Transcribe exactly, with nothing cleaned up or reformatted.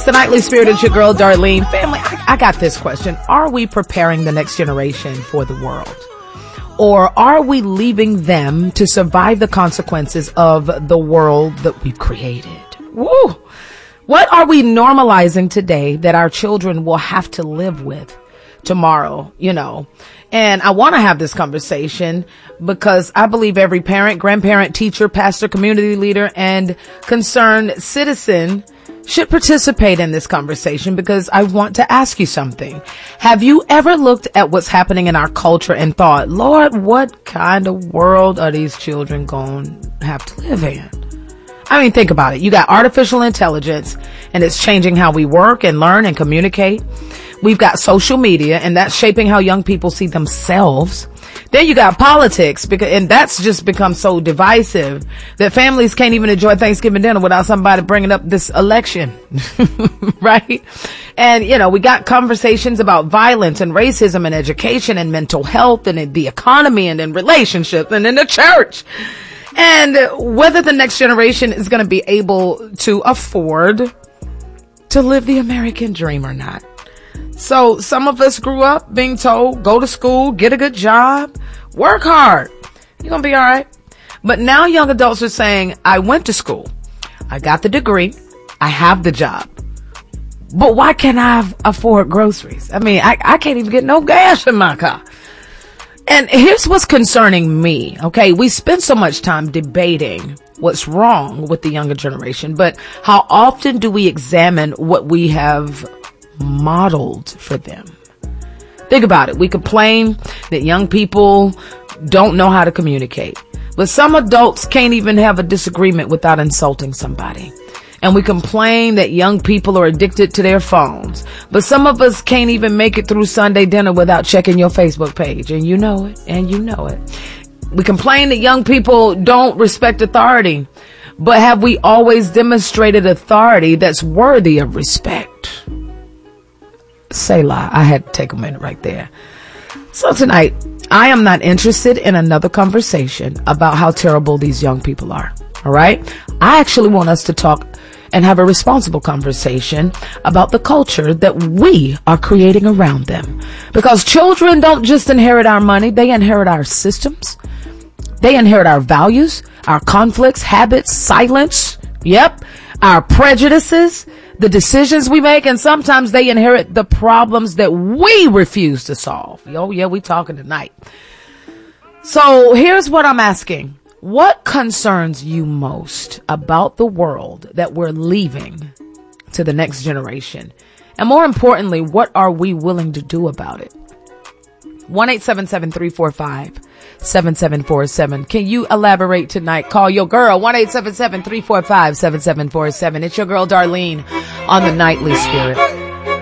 the Nightly Spirit. It's your girl, Darlene. Family, I, I got this question. Are we preparing the next generation for the world? Or are we leaving them to survive the consequences of the world that we've created? Woo! What are we normalizing today that our children will have to live with tomorrow, you know? And I want to have this conversation because I believe every parent, grandparent, teacher, pastor, community leader, and concerned citizen should participate in this conversation, because I want to ask you something. Have you ever looked at what's happening in our culture and thought, Lord, what kind of world are these children going to have to live in? I mean, think about it. You got artificial intelligence, and it's changing how we work and learn and communicate. We've got social media, and that's shaping how young people see themselves. Then you got politics, because, and that's just become so divisive that families can't even enjoy Thanksgiving dinner without somebody bringing up this election, right? And, you know, we got conversations about violence and racism and education and mental health and in the economy and in relationships and in the church. And whether the next generation is going to be able to afford to live the American dream or not. So some of us grew up being told, go to school, get a good job, work hard. You're going to be all right. But now young adults are saying, I went to school. I got the degree. I have the job. But why can't I afford groceries? I mean, I, I can't even get no gas in my car. And here's what's concerning me. Okay. We spend so much time debating what's wrong with the younger generation, but how often do we examine what we have modeled for them? Think about it. We complain that young people don't know how to communicate, but some adults can't even have a disagreement without insulting somebody. And we complain that young people are addicted to their phones, but some of us can't even make it through Sunday dinner without checking your Facebook page. And you know it, and you know it. We complain that young people don't respect authority, but have we always demonstrated authority that's worthy of respect? Selah. I had to take a minute right there. So tonight, I am not interested in another conversation about how terrible these young people are. All right. I actually want us to talk and have a responsible conversation about the culture that we are creating around them. Because children don't just inherit our money. They inherit our systems. They inherit our values, our conflicts, habits, silence. Yep. Our prejudices, the decisions we make, and sometimes they inherit the problems that we refuse to solve. Oh yeah, we talking tonight. So here's what I'm asking. What concerns you most about the world that we're leaving to the next generation? And more importantly, what are we willing to do about it? one eight seven seven, three four five, seven seven four seven. Can you elaborate tonight? Call your girl, one eight seven seven, three four five, seven seven four seven. It's your girl, Darlene, on the Nightly Spirit.